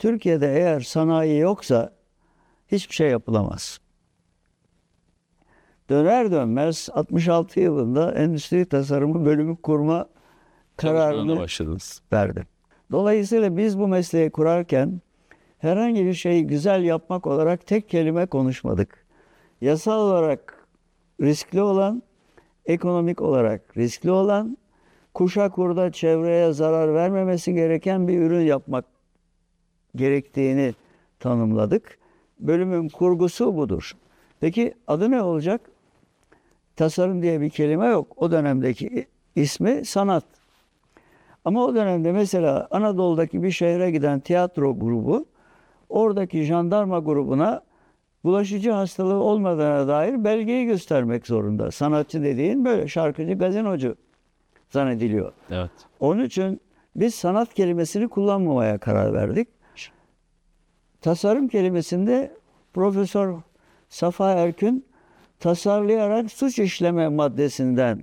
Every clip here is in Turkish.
Türkiye'de eğer sanayi yoksa hiçbir şey yapılamaz. Döner dönmez 66 yılında endüstri tasarımı bölümü kurma kararını başladınız. verdim. Dolayısıyla biz bu mesleği kurarken herhangi bir şeyi güzel yapmak olarak tek kelime konuşmadık. Yasal olarak riskli olan, ekonomik olarak riskli olan, kuşa kurda çevreye zarar vermemesi gereken bir ürün yapmak gerektiğini tanımladık. Bölümün kurgusu budur. Peki adı ne olacak? Tasarım diye bir kelime yok. O dönemdeki ismi sanat. Ama o dönemde mesela Anadolu'daki bir şehre giden tiyatro grubu oradaki jandarma grubuna bulaşıcı hastalığı olmadığına dair belgeyi göstermek zorunda. Sanatçı dediğin böyle şarkıcı, gazinocu zannediliyor. Evet. Onun için biz sanat kelimesini kullanmamaya karar verdik. Tasarım kelimesinde Profesör Safa Erkün tasarlayarak suç işleme maddesinden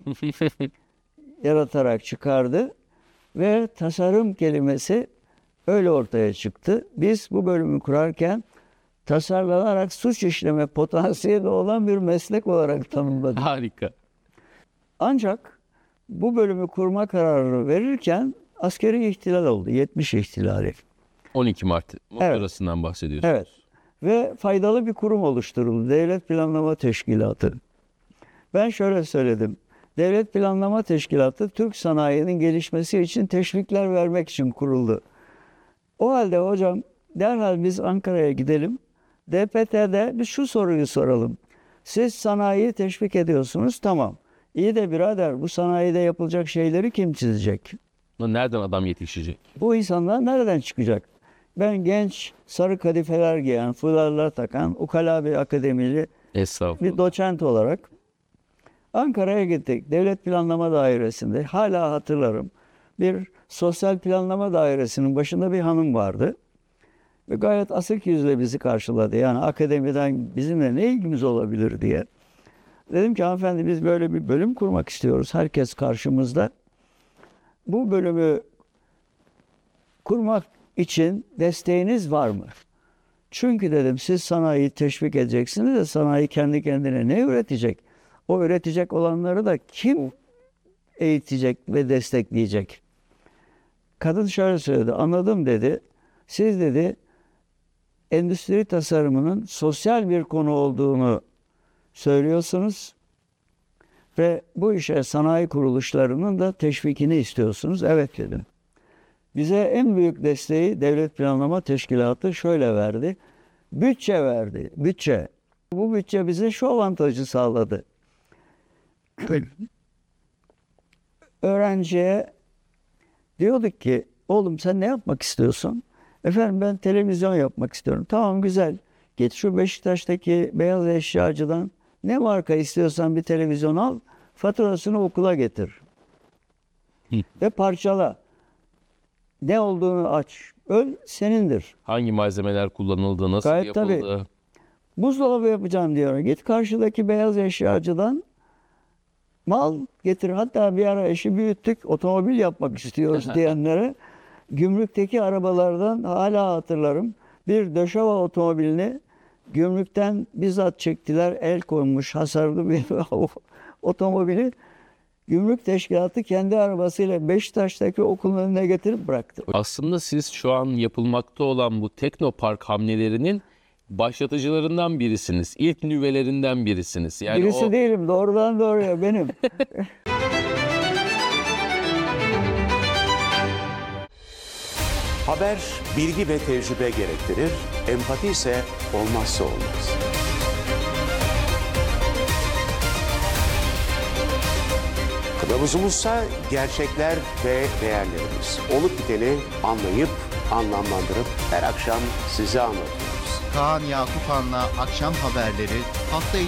yaratarak çıkardı ve tasarım kelimesi öyle ortaya çıktı. Biz bu bölümü kurarken tasarlanarak suç işleme potansiyeli olan bir meslek olarak tanımladık. Harika. Ancak bu bölümü kurma kararını verirken askeri ihtilal oldu. 70 ihtilali. 12 Mart muhtırasından bahsediyorsunuz. Evet. Ve faydalı bir kurum oluşturuldu. Devlet Planlama Teşkilatı. Ben şöyle söyledim. Devlet Planlama Teşkilatı Türk sanayinin gelişmesi için teşvikler vermek için kuruldu. O halde hocam derhal biz Ankara'ya gidelim. DPT'de biz şu soruyu soralım. Siz sanayiyi teşvik ediyorsunuz, tamam. İyi de birader bu sanayide yapılacak şeyleri kim çizecek? Nereden adam yetişecek? Bu insanlar nereden çıkacak? Ben genç sarı kadifeler giyen, fularlar takan, ukala bir akademili bir doçent olarak Ankara'ya gittik. Devlet Planlama Dairesi'nde hala hatırlarım. Bir sosyal planlama dairesinin başında bir hanım vardı. Ve gayet asık yüzle bizi karşıladı. Yani akademiden bizimle ne ilgimiz olabilir diye. Dedim ki hanımefendi biz böyle bir bölüm kurmak istiyoruz. Herkes karşımızda. Bu bölümü kurmak için desteğiniz var mı? Çünkü dedim siz sanayiyi teşvik edeceksiniz de sanayi kendi kendine ne üretecek? O üretecek olanları da kim eğitecek ve destekleyecek? Kadın şöyle söyledi. Anladım dedi. Siz dedi endüstri tasarımının sosyal bir konu olduğunu söylüyorsunuz ve bu işe sanayi kuruluşlarının da teşvikini istiyorsunuz. Evet dedim. Bize en büyük desteği Devlet Planlama Teşkilatı şöyle verdi. Bütçe verdi. Bütçe. Bu bütçe bize şu avantajı sağladı. Öğrenciye diyorduk ki oğlum sen ne yapmak istiyorsun? Efendim ben televizyon yapmak istiyorum. Tamam güzel. Git şu Beşiktaş'taki beyaz eşyacıdan ne marka istiyorsan bir televizyon al. Faturasını okula getir. Ve parçala. Ne olduğunu aç. Senindir. Hangi malzemeler kullanıldı, nasıl Gayet yapıldı? Tabii. Buzdolabı yapacağım diyor. Git karşıdaki beyaz eşyacıdan mal getir. Hatta bir ara işi büyüttük. Otomobil yapmak istiyoruz diyenlere gümrükteki arabalardan hala hatırlarım. Bir Döşova otomobilini gümrükten bizzat çektiler. El konmuş hasarlı bir otomobili. Gümrük Teşkilatı kendi arabasıyla Beşiktaş'taki okulun önüne getirip bıraktı. Aslında siz şu an yapılmakta olan bu teknopark hamlelerinin başlatıcılarından birisiniz. İlk nüvelerinden birisiniz. Yani Birisi değilim. Doğrudan doğruya benim. Haber, bilgi ve tecrübe gerektirir. Empati ise olmazsa olmaz. Kılavuzumuzsa gerçekler ve değerlerimiz. Olup biteni anlayıp, anlamlandırıp her akşam size anlatıyoruz. Kaan Yakupan'la Akşam Haberleri hafta